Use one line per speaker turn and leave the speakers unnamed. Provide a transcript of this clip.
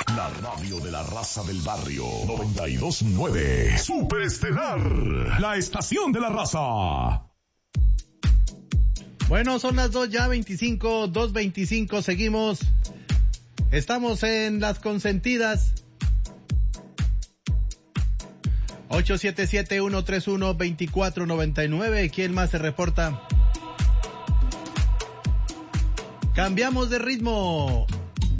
La radio de la raza del barrio. 92.9. Superestelar. La estación de la raza.
Bueno, son las 2:25, seguimos. Estamos en Las Consentidas. 877-131-2499. ¿Quién más se reporta? Cambiamos de ritmo.